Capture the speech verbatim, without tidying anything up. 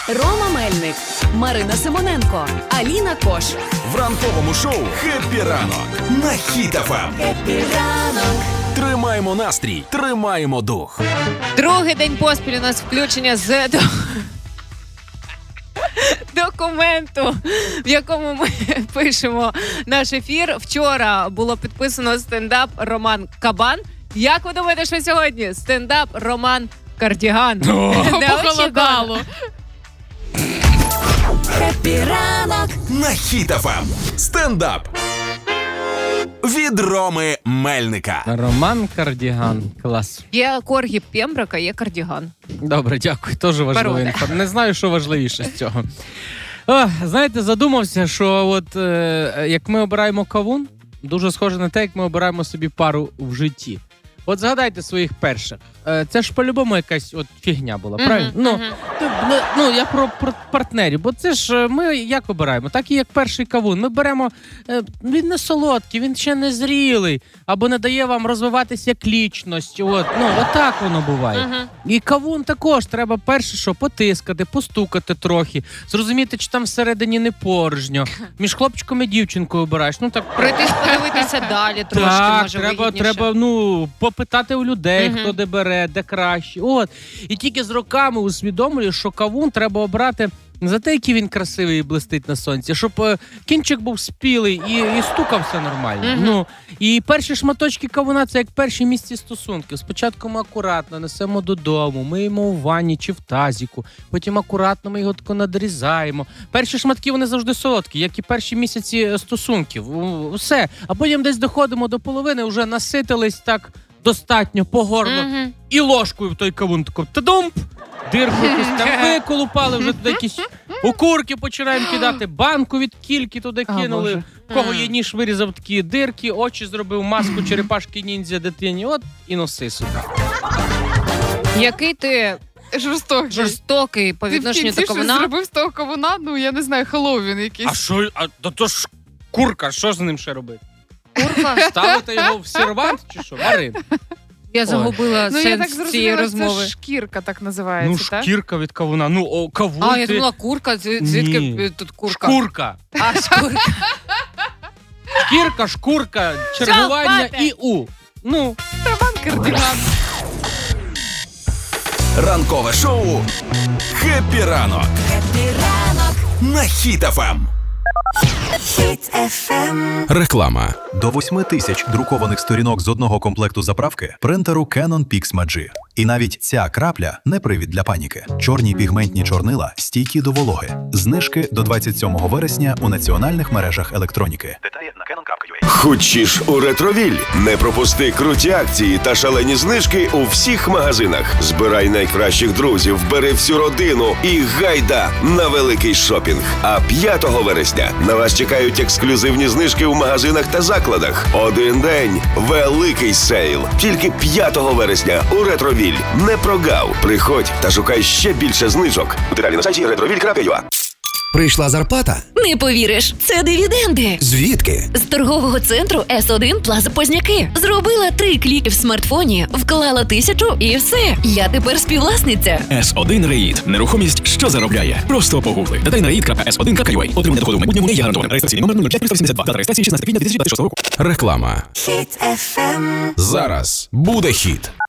Рома Мельник, Марина Симоненко, Аліна Кош. В ранковому шоу «Хеппі ранок» на Хіт еф ем. Хеппі ранок. Тримаємо настрій, тримаємо дух. Другий день поспіль у нас включення з до... документу, в якому ми пишемо наш ефір. Вчора було підписано стендап Роман Кабан. Як ви думаєте, що сьогодні? Стендап Роман Кардіган. Похолодало. Хеппі ранок. На Хіт еф ем. Стендап від Роми Мельника. Роман Кардіган. Клас. Є коргі Пемброка, є Кардіган. Добре, дякую. Теж важлива Порода. інформація. Не знаю, що важливіше з цього. О, знаєте, задумався, що от е, як ми обираємо кавун, дуже схоже на те, як ми обираємо собі пару в житті. От згадайте своїх перших. Е, це ж по-любому якась от фігня була, Мгм, правильно? Ну, мгм. ти- ну, ну, я про, про партнерів, бо це ж е, ми як обираємо? Так і як перший кавун. Ми беремо, е, він не солодкий, він ще не зрілий, або не дає вам розвиватися як лічність. От, ну, отак воно буває. Мгм. І кавун також треба перше, що потискати, постукати трохи, зрозуміти, чи там всередині не порожньо. Між хлопчиком і дівчинкою обираєш. Ну так Пройтись, подивитися далі трошки, так, може, треба, вигідніше. треба ну, попитати у людей, Мгм. хто де бере, де краще. От. І тільки з роками усвідомлюю, що кавун треба обрати не за те, який він красивий і блистить на сонці, щоб е, кінчик був спілий і, і стукався нормально. Мгм. Ну, і перші шматочки кавуна – це як перші місці стосунків. Спочатку ми акуратно несемо додому, миємо у ванні чи в тазіку, потім акуратно ми його тако надрізаємо. Перші шматки, вони завжди солодкі, як і перші місяці стосунків. У- Все. А потім десь доходимо до половини, вже наситились так достатньо по горло. Мгм. І ложкою в той кавун тако тадумп, дирку якусь там виколупали, вже туди якісь окурки починаємо кидати, банку від кільки туди О, кинули. Боже. В кого є ніж, вирізав такі дирки, очі зробив, маску черепашки ніндзя дитині, от і носи сюди. Який ти Жорстокий. жорстокий по Ти в відношенню кінці до щось кавуна. зробив з того кавуна, ну я не знаю, Хеллоуін якийсь. А що, а то, то ж курка, що з ним ще робити? Курка. Ставити його в сервант чи що? Марин? Я загубила Ну я сенс так цієї зрозуміла, розмови. це шкірка так Ну, називається, так? шкірка від кавуна, ну, о, кавун А, я ти... думала, курка. Звід- Звідки Ні. е, тут курка? Шкурка. А, шкурка. Шкірка, шкурка, чергування хватить. і у. Ну, Кардіган. Ранкове шоу «Хеппі ранок» Хеппі ранок. на Хіт еф ем. Хіт еф ем. Реклама. До восьми тисяч друкованих сторінок з одного комплекту заправки принтеру Canon Pixma G. І навіть ця крапля не привід для паніки. Чорні пігментні чорнила стійкі до вологи. Знижки до двадцять сьомого вересня у національних мережах електроніки. Деталі на canon крапка ю а. Хочеш у Ретровіль? Не пропусти круті акції та шалені знижки у всіх магазинах. Збирай найкращих друзів, бери всю родину і гайда на великий шопінг. А п'ятого вересня на вас чекають ексклюзивні знижки у магазинах та закладах. Один день – великий сейл. Тільки п'ятого вересня у Ретровіль. Не прогав. Приходь та шукай ще більше знижок. Деталі на сайті ретровіль крапка ю а. Прийшла зарплата? Не повіриш, це дивіденди. Звідки? З торгового центру ес один Плаза Позняки. Зробила три кліки в смартфоні, вклала тисячу і все. Я тепер співвласниця. ес один Реїд. Нерухомість, що заробляє. Просто погугли. Деталі на реїд крапка ес один крапка ю а. Отримання доходу в майбутньому не є гарантоване. Реєстраційний номер нуль п'ять триста вісімдесят два. Дата реєстрації шістнадцяте квітня дві тисячі двадцять шостого року. Реклама. Хіт еф ем. Зараз буде хіт.